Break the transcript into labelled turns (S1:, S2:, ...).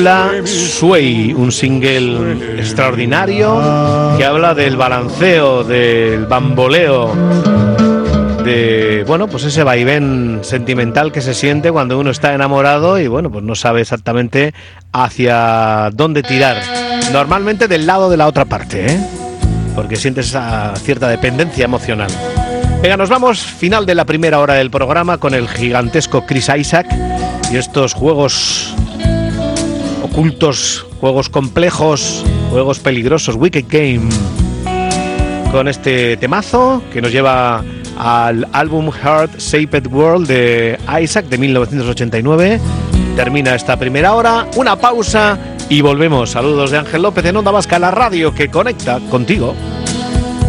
S1: Sway, un single extraordinario que habla del balanceo, del bamboleo, de, bueno, pues ese vaivén sentimental que se siente cuando uno está enamorado y, bueno, pues no sabe exactamente hacia dónde tirar. Normalmente del lado de la otra parte, porque sientes esa cierta dependencia emocional. Venga, nos vamos, final de la primera hora del programa con el gigantesco Chris Isaak y estos juegos ocultos, juegos complejos, juegos peligrosos, Wicked Game, con este temazo que nos lleva al álbum Heart Shaped World de Isaac de 1989. Termina esta primera hora, una pausa y volvemos. Saludos de Ángel López en Onda Vasca, la radio que conecta contigo.